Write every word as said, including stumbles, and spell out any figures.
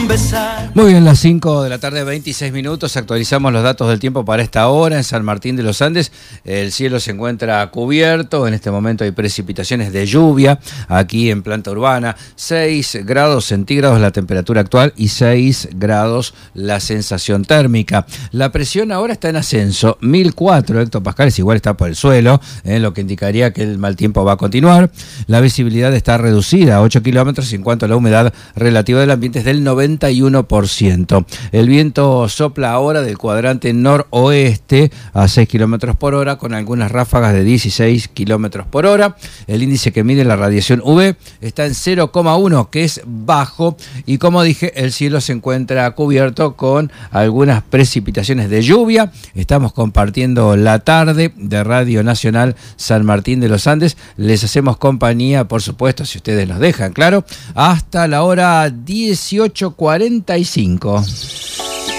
un besar. Muy bien, las cinco de la tarde, veintiséis minutos. Actualizamos los datos del tiempo para esta hora en San Martín de los Andes. El cielo se encuentra cubierto. En este momento hay precipitaciones de lluvia aquí en planta urbana. seis grados centígrados la temperatura actual y seis grados la sensación térmica. La presión ahora está en ascenso. mil cuatro hectopascales, igual está por el suelo, eh, lo que indicaría que el mal tiempo va a continuar. La visibilidad está reducida a ocho kilómetros y en cuanto a la humedad relativa del ambiente es del noventa y uno por ciento. El viento sopla ahora del cuadrante noroeste a seis kilómetros por hora con algunas ráfagas de dieciséis kilómetros por hora. El índice que mide la radiación U V está en cero coma uno, que es bajo, y como dije, el cielo se encuentra cubierto con algunas precipitaciones de lluvia. Estamos compartiendo la tarde de Radio Nacional San Martín de los Andes. Les hacemos compañía, por supuesto, si ustedes nos dejan, claro, hasta la hora dieciocho cuarenta y cinco.